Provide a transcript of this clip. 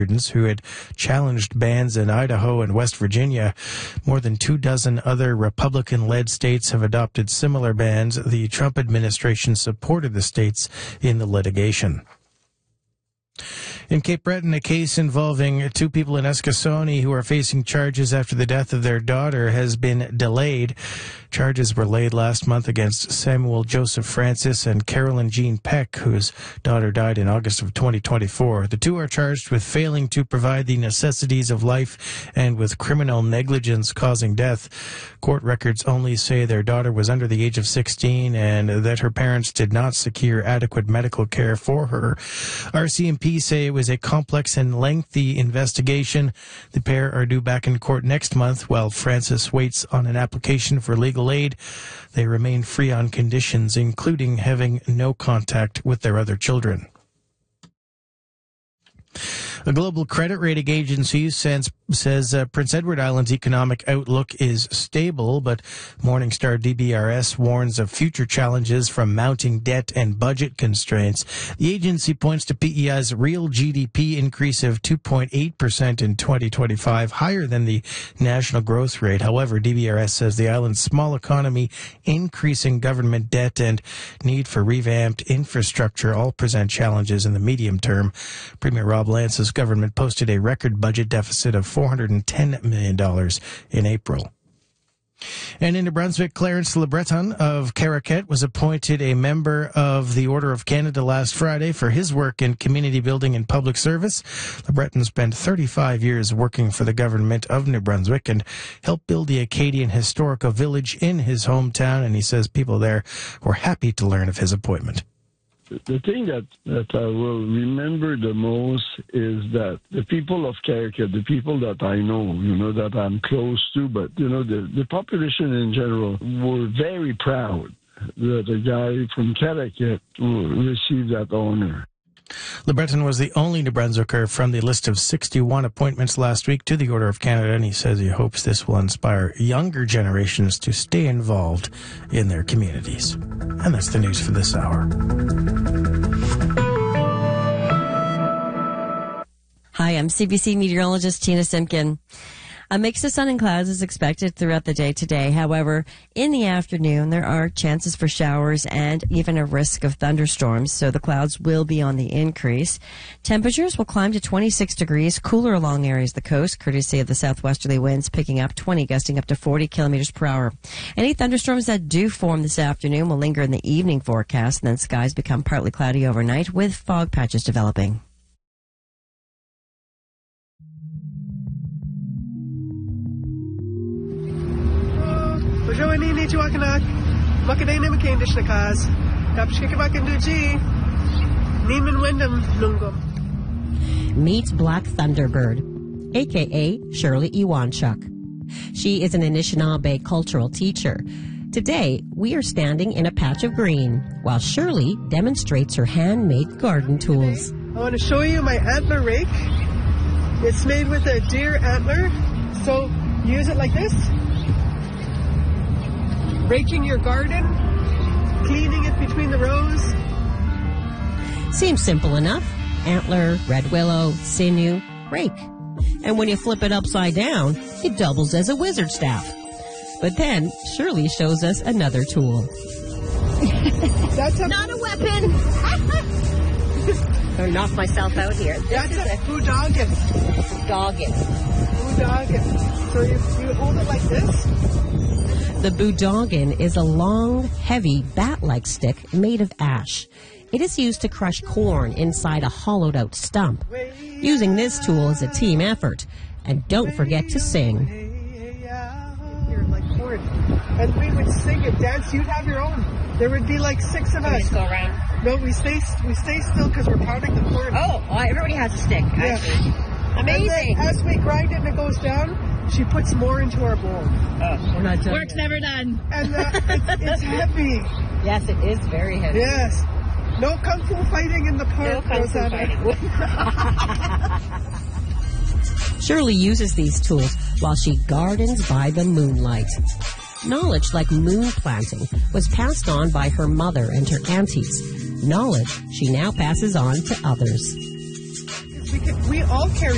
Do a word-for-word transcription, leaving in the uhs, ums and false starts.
who had challenged bans in Idaho and West Virginia. More than two dozen other Republican-led states have adopted similar bans. The Trump administration supported the states in the litigation. In Cape Breton, a case involving two people in Eskasoni who are facing charges after the death of their daughter has been delayed. Charges were laid last month against Samuel Joseph Francis and Carolyn Jean Peck, whose daughter died in August of twenty twenty-four. The two are charged with failing to provide the necessities of life and with criminal negligence causing death. Court records only say their daughter was under the age of sixteen and that her parents did not secure adequate medical care for her. R C M P say it was a complex and lengthy investigation. The pair are due back in court next month while Francis waits on an application for legal aid. They remain free on conditions, including having no contact with their other children. A global credit rating agency says, says uh, Prince Edward Island's economic outlook is stable, but Morningstar D B R S warns of future challenges from mounting debt and budget constraints. The agency points to P E I's real G D P increase of two point eight percent in twenty twenty-five, higher than the national growth rate. However, D B R S says the island's small economy, increasing government debt, and need for revamped infrastructure all present challenges in the medium term. Premier Rob Lance's government posted a record budget deficit of four hundred ten million dollars in April. And in New Brunswick, Clarence Le Breton of Caraquet was appointed a member of the Order of Canada last Friday for his work in community building and public service. Le Breton spent thirty-five years working for the government of New Brunswick and helped build the Acadian Historical Village in his hometown, and he says people there were happy to learn of his appointment. The thing that, that I will remember the most is that the people of Caraquet, the people that I know, you know, that I'm close to, but, you know, the, the population in general were very proud that a guy from Caraquet received that honor. Le Breton was the only New Brunswicker from the list of sixty-one appointments last week to the Order of Canada, and he says he hopes this will inspire younger generations to stay involved in their communities. And that's the news for this hour. Hi, I'm C B C meteorologist Tina Simpkin. A mix of sun and clouds is expected throughout the day today. However, in the afternoon, there are chances for showers and even a risk of thunderstorms, so the clouds will be on the increase. Temperatures will climb to twenty-six degrees, cooler along areas of the coast, courtesy of the southwesterly winds picking up twenty, gusting up to forty kilometers per hour. Any thunderstorms that do form this afternoon will linger in the evening forecast, and then skies become partly cloudy overnight with fog patches developing. Meet Black Thunderbird, a k a. Shirley Iwanchuk. She is an Anishinaabe cultural teacher. Today, we are standing in a patch of green while Shirley demonstrates her handmade garden tools. I want to show you my antler rake. It's made with a deer antler, so use it like this. Raking your garden, cleaning it between the rows. Seems simple enough. Antler, red willow, sinew, rake. And when you flip it upside down, it doubles as a wizard staff. But then Shirley shows us another tool. That's a not a weapon. I'll knock myself out here. That's a boudogin. Boudogin. Boudogin. So you, you hold it like this. The boudogin is a long, heavy, bat-like stick made of ash. It is used to crush corn inside a hollowed-out stump. Using this tool is a team effort. And don't forget to sing. You're like corn. And we would sing and dance. You'd have your own. There would be like six of We us. just go around. No, we stay we stay still because we're pounding the corn. Oh, well, everybody has a stick. Yeah. Actually. Amazing. And then as we grind it and it goes down, she puts more into our bowl. Oh, we're not done. Work's yet. never done. And uh, it's, it's heavy. Yes, it is very heavy. Yes. No kung fu fighting in the park. No kung fu fighting. Shirley uses these tools while she gardens by the moonlight. Knowledge like moon planting was passed on by her mother and her aunties. Knowledge she now passes on to others. We, can, we all carry